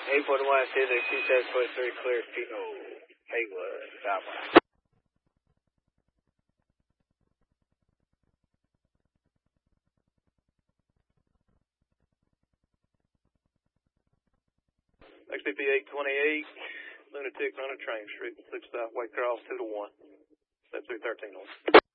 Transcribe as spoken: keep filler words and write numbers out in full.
eight one one, Caesar, Q seven point three, clear, Kilo, Haywood, Southwest. X D P eight twenty-eight, lunatic on a train, street, six South White Cross, two to one, step three thirteen.